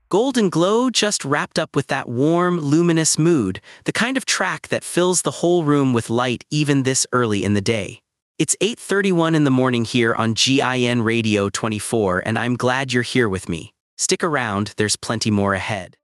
Golden Glow just wrapped up with that warm, luminous mood, the kind of track that fills the whole room with light even this early in the day. It's 8:31 in the morning here on GIN Radio 24, and I'm glad you're here with me. Stick around, there's plenty more ahead.